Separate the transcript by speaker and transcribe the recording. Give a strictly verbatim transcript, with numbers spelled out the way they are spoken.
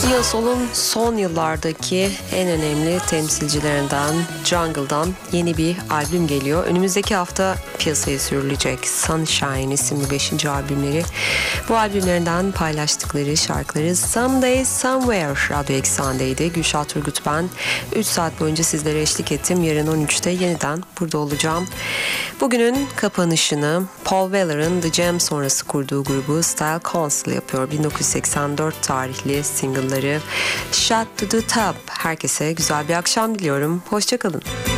Speaker 1: Neo Soul'un son yıllardaki en önemli temsilcilerinden Jungle'dan yeni bir albüm geliyor. Önümüzdeki hafta piyasaya sürülecek Sunshine isimli beşinci albümleri. Bu albümlerinden paylaştıkları şarkıları Someday Somewhere Radyo Eksen'deydi. Gülşah Turgut ben. üç saat boyunca sizlere eşlik ettim. Yarın on üçte yeniden burada olacağım. Bugünün kapanışını Paul Weller'ın The Jam sonrası kurduğu grubu Style Council yapıyor. bin dokuz yüz seksen dört tarihli single'ları Shot to the Top. Herkese güzel bir akşam diliyorum. Hoşça kalın.